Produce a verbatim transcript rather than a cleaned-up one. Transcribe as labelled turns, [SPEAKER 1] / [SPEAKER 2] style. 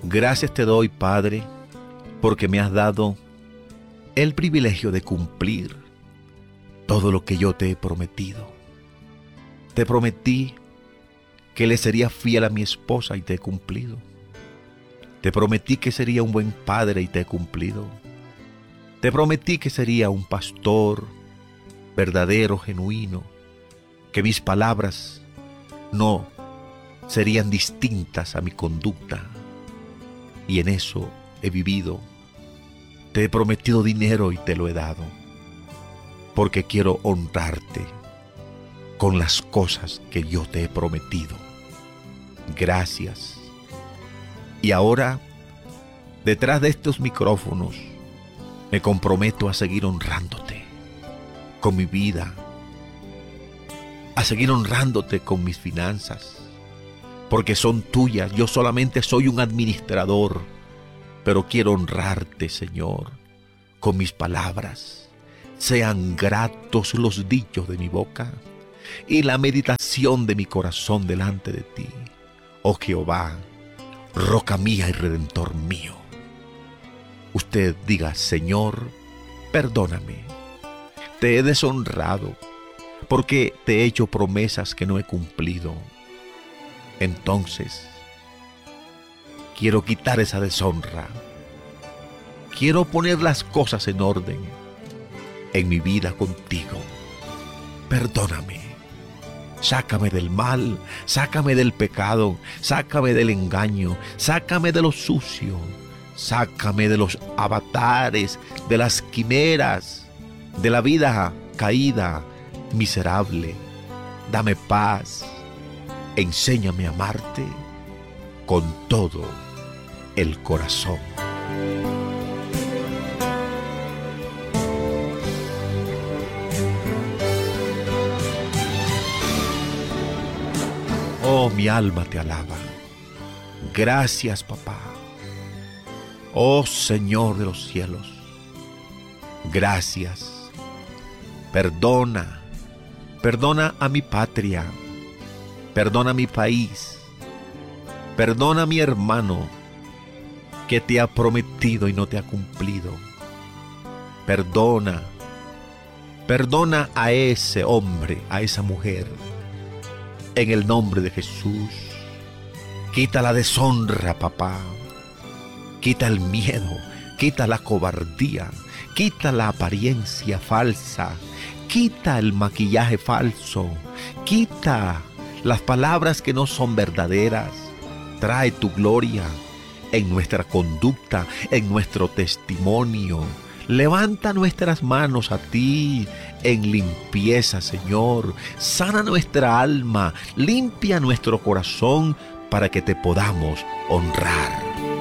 [SPEAKER 1] Gracias te doy, Padre, porque me has dado el privilegio de cumplir todo lo que yo te he prometido. Te prometí que le sería fiel a mi esposa y te he cumplido. Te prometí que sería un buen padre y te he cumplido. Te prometí que sería un pastor verdadero, genuino, que mis palabras no serían distintas a mi conducta. Y en eso he vivido. Te he prometido dinero y te lo he dado, porque quiero honrarte con las cosas que yo te he prometido. Gracias. Y ahora, detrás de estos micrófonos, me comprometo a seguir honrándote con mi vida, a seguir honrándote con mis finanzas, porque son tuyas. Yo solamente soy un administrador, pero quiero honrarte, Señor, con mis palabras. Sean gratos los dichos de mi boca y la meditación de mi corazón delante de ti, oh Jehová, roca mía y redentor mío. Usted diga: Señor, perdóname. Te he deshonrado porque te he hecho promesas que no he cumplido. Entonces, quiero quitar esa deshonra. Quiero poner las cosas en orden en mi vida contigo. Perdóname. Sácame del mal, sácame del pecado, sácame del engaño, sácame de lo sucio, sácame de los avatares, de las quimeras, de la vida caída, miserable. Dame paz, enséñame a amarte con todo el corazón. Oh, mi alma te alaba. Gracias, papá. Oh, Señor de los cielos. Gracias. Perdona. Perdona a mi patria. Perdona a mi país. Perdona a mi hermano que te ha prometido y no te ha cumplido. Perdona. Perdona a ese hombre, a esa mujer. En el nombre de Jesús, quita la deshonra, papá. Quita el miedo, quita la cobardía, quita la apariencia falsa, quita el maquillaje falso, quita las palabras que no son verdaderas. Trae tu gloria en nuestra conducta, en nuestro testimonio. Levanta nuestras manos a ti en limpieza, Señor. Sana nuestra alma, limpia nuestro corazón para que te podamos honrar.